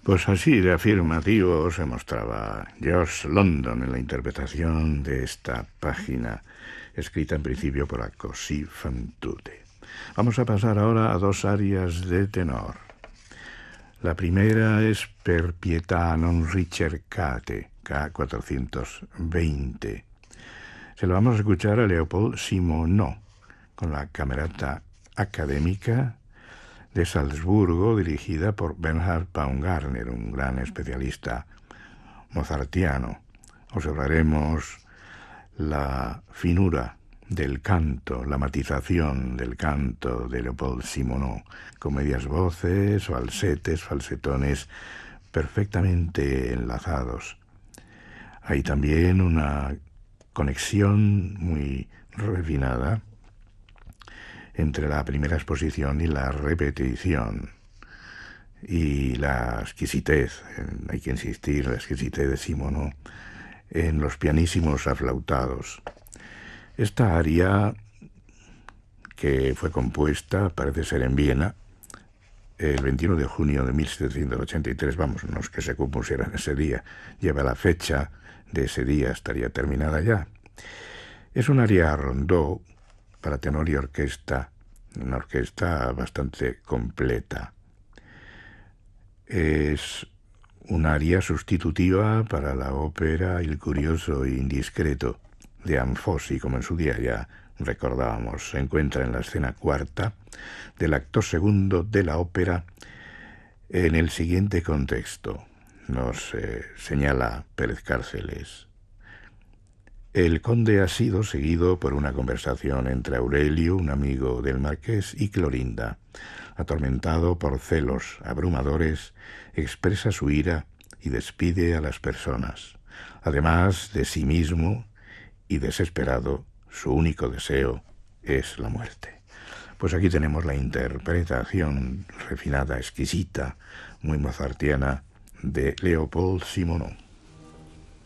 Pues así de afirmativo se mostraba Josh London en la interpretación de esta página, escrita en principio por Così fan tutte. Vamos a pasar ahora a dos arias de tenor. La primera es Per pietà non ricercate, K420. Se lo vamos a escuchar a Leopold Simonot, con la Camerata Académica de Salzburgo, dirigida por Bernhard Baumgartner, un gran especialista mozartiano. Observaremos la finura del canto, la matización del canto de Leopold Simonot, con medias voces, falsetes, falsetones perfectamente enlazados. Hay también una conexión muy refinada entre la primera exposición y la repetición, y la exquisitez, hay que insistir, la exquisitez de Simonot en los pianísimos aflautados. Esta aria, que fue compuesta, parece ser en Viena, el 21 de junio de 1783, vamos, no es que se compusiera en ese día, lleva la fecha de ese día, estaría terminada ya. Es un aria rondó para tenor y orquesta, una orquesta bastante completa. Es un aria sustitutiva para la ópera Il curioso e indiscreto de Anfossi, como en su día ya recordábamos. Se encuentra en la escena cuarta del acto segundo de la ópera en el siguiente contexto. Nos señala Pérez Cárceles. El conde ha sido seguido por una conversación entre Aurelio, un amigo del marqués, y Clorinda. Atormentado por celos abrumadores, expresa su ira y despide a las personas. Además de sí mismo y desesperado, su único deseo es la muerte. Pues aquí tenemos la interpretación refinada, exquisita, muy mozartiana de Leopold Simonot.